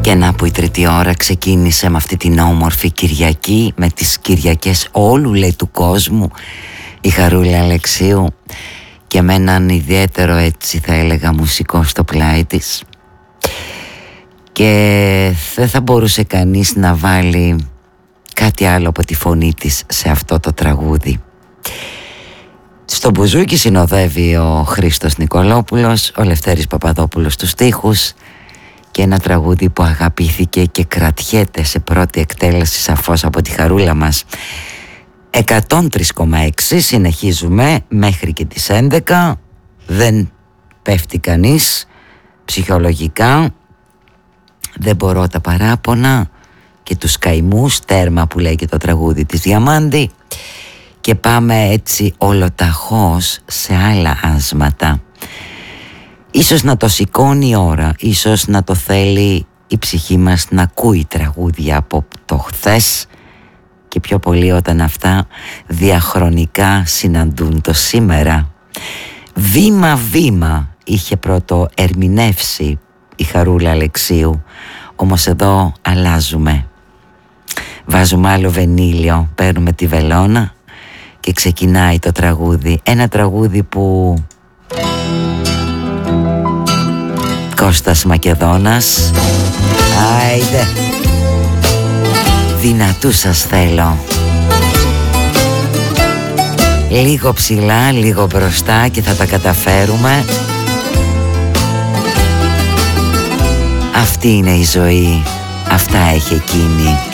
Και να που η τρίτη ώρα ξεκίνησε με αυτή την όμορφη Κυριακή, με τις Κυριακές όλου λέει του κόσμου, η Χαρούλα Αλεξίου, και με έναν ιδιαίτερο έτσι θα έλεγα μουσικό στο πλάι της. Και δεν θα μπορούσε κανείς να βάλει κάτι άλλο από τη φωνή της σε αυτό το τραγούδι. Στο μπουζούκι συνοδεύει ο Χρήστος Νικολόπουλος, ο Λευτέρης Παπαδόπουλος στους στίχους, και ένα τραγούδι που αγαπήθηκε και κρατιέται σε πρώτη εκτέλεση σαφώς από τη Χαρούλα μας. 103,6 συνεχίζουμε μέχρι και τις 11. Δεν πέφτει κανείς ψυχολογικά. Δεν μπορώ τα παράπονα και τους καημούς, τέρμα που λέει και το τραγούδι της Διαμάντη. Και πάμε έτσι ολοταχώς σε άλλα άσματα. Ίσως να το σηκώνει η ώρα, ίσως να το θέλει η ψυχή μας να ακούει τραγούδια από το χθες, και πιο πολύ όταν αυτά διαχρονικά συναντούν το σήμερα. Βήμα-βήμα είχε πρώτο ερμηνεύσει η Χαρούλα Αλεξίου, όμως εδώ αλλάζουμε. Βάζουμε άλλο βενίλιο, παίρνουμε τη βελόνα και ξεκινάει το τραγούδι. Ένα τραγούδι που Κώστας Μακεδόνας, άιντε, δυνατού σας θέλω. Λίγο ψηλά, λίγο μπροστά και θα τα καταφέρουμε. Αυτή είναι η ζωή, αυτά έχει εκείνη.